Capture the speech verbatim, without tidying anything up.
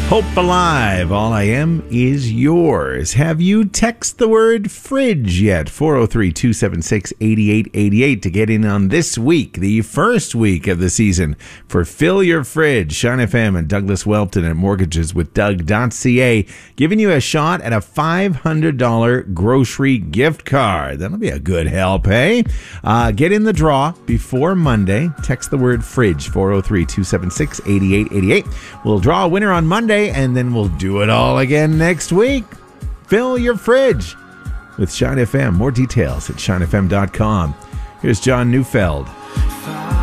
Hope Alive, all I am is yours. Have you texted the word fridge yet? four oh three, two seven six, eight eight eight eight to get in on this week, the first week of the season for Fill Your Fridge. Shine F M and Douglas Welton at mortgages with doug dot c a giving you a shot at a five hundred dollars grocery gift card. That'll be a good help, eh? Uh, get in the draw before Monday. Text the word fridge, four oh three, two seven six, eight eight eight eight. We'll draw a winner on Monday, and then we'll do it all again next week. Fill your fridge with Shine F M. More details at shine f m dot com. Here's John Neufeld.